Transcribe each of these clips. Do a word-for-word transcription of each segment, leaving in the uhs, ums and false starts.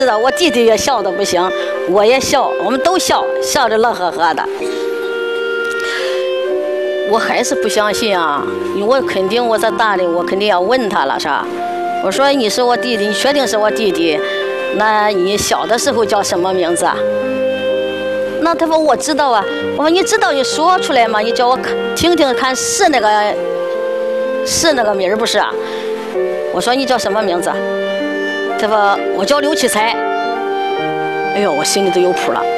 知道我弟弟也笑得不行，我也笑，我们都笑，笑着乐呵呵的。我还是不相信啊！我肯定我在大理，我肯定要问他了，是吧？我说你是我弟弟，你确定是我弟弟？那你小的时候叫什么名字啊？那他说我知道啊。我说你知道你说出来吗？你叫我看听听看是那个是那个名儿不是啊？我说你叫什么名字？他说我叫刘启才。哎呦，我心里都有谱了。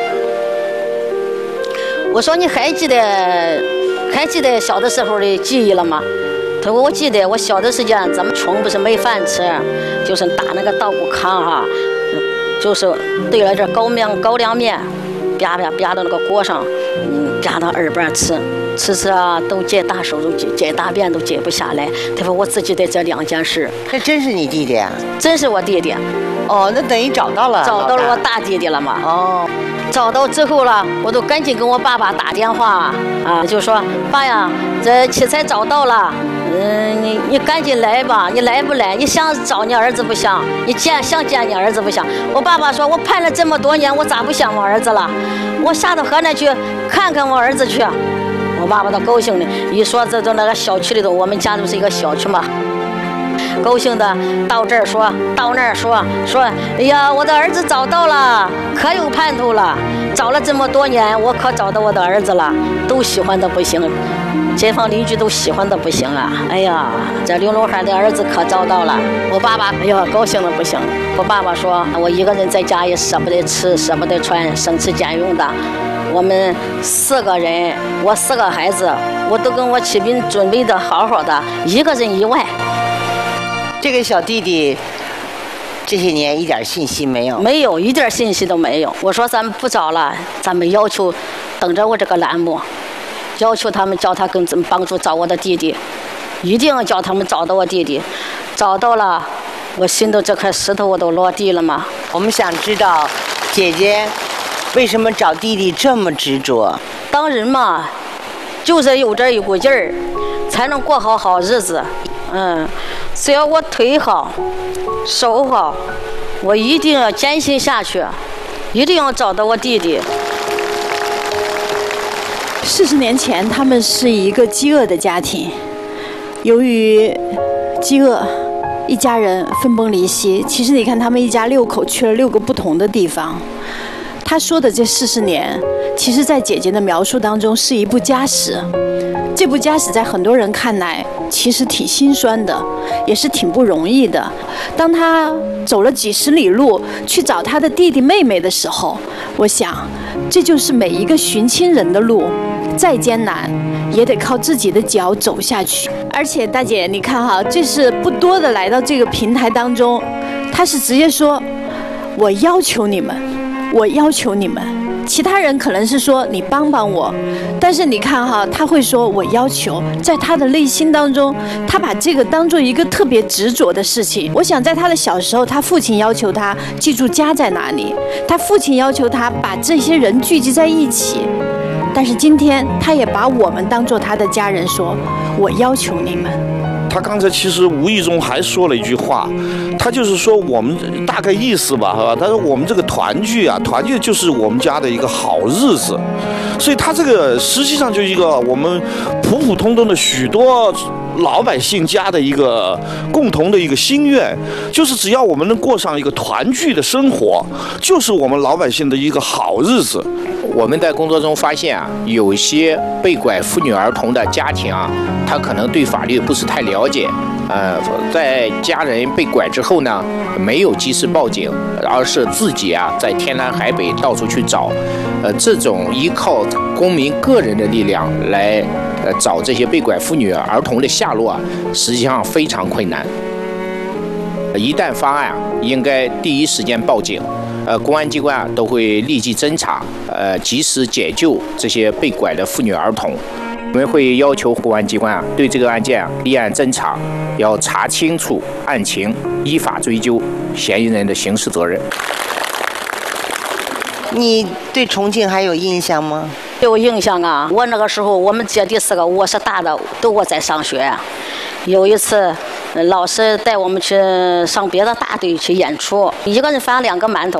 我说你还记得还记得小的时候的记忆了吗？他说我记得我小的时间咱们穷不是没饭吃，就是打那个稻谷糠哈，就是兑了这高面高粱面，啪啪啪到那个锅上，嗯，啪到耳边吃，吃吃啊都解大手都解解大便都解不下来。他说我只记得这两件事。 这真是你弟弟啊？ 真是我弟弟。 哦，那等于找到了， 找到了我大弟弟了嘛？ 哦， 找到之后了，我都赶紧跟我爸爸打电话啊，就说爸呀，这奇才找到了。嗯，你你赶紧来吧，你来不来？你想找你儿子不想？你见想见你儿子不想？我爸爸说，我盼了这么多年，我咋不想我儿子了？我下到河南去看看我儿子去。我爸爸都高兴的，一说这就那个小区里头，我们家就是一个小区嘛，高兴的到这儿说，到那儿说，说，哎呀，我的儿子找到了，可有盼头了。找了这么多年，我可找到我的儿子了，都喜欢的不行。街坊邻居都喜欢的不行啊！哎呀，这刘龙汉的儿子可找到了。我爸爸，哎呀，高兴的不行。我爸爸说，我一个人在家也舍不得吃，舍不得穿，省吃俭用的。我们四个人，我四个孩子，我都跟我启斌准备的好好的，一个人一万。 这个小弟弟这些年一点信息没有？ 没有，一点信息都没有。我说咱们不找了，咱们要求等着我这个栏目。要求他们叫他跟帮助找我的弟弟，一定要叫他们找到我弟弟。找到了，我心头这块石头我都落地了嘛。 我们想知道姐姐为什么找弟弟这么执着？ 当人嘛，就是有这一股劲儿，才能过好好日子。嗯，只要我腿好手好，我一定要坚信下去，一定要找到我弟弟。 四十年前，他们是一个饥饿的家庭，由于饥饿，一家人分崩离析。其实你看，他们一家六口去了六个不同的地方。他说的这四十年，其实在姐姐的描述当中是一部家史。这部家史在很多人看来，其实挺心酸的，也是挺不容易的。当他走了几十里路去找他的弟弟妹妹的时候，我想，这就是每一个寻亲人的路。再艰难，也得靠自己的脚走下去。而且大姐，你看哈，这是不多的来到这个平台当中，他是直接说：“我要求你们，我要求你们。”其他人可能是说你帮帮我，但是你看哈，他会说我要求，在他的内心当中，他把这个当做一个特别执着的事情。我想在他的小时候，他父亲要求他记住家在哪里，他父亲要求他把这些人聚集在一起。但是今天，他也把我们当作他的家人说，我要求你们。 他刚才其实无意中还说了一句话，他就是说我们大概意思吧，是吧？他说我们这个团聚啊，团聚就是我们家的一个好日子，所以他这个实际上就是一个我们普普通通的许多老百姓家的一个共同的一个心愿，就是只要我们能过上一个团聚的生活，就是我们老百姓的一个好日子。 我们在工作中发现啊，有些被拐妇女儿童的家庭啊，他可能对法律不是太了解，呃，在家人被拐之后呢，没有及时报警，而是自己啊在天南海北到处去找，呃，这种依靠公民个人的力量来呃找这些被拐妇女儿童的下落啊，实际上非常困难。一旦发案，应该第一时间报警。呃，公安机关啊都会立即侦查，呃，及时解救这些被拐的妇女儿童。我们会要求公安机关啊对这个案件啊立案侦查，要查清楚案情，依法追究嫌疑人的刑事责任。 你对重庆还有印象吗？ 有印象啊！我那个时候，我们姐弟四个，我是大的，都我在上学。有一次，老师带我们去上别的大队去演出，一个人发两个馒头，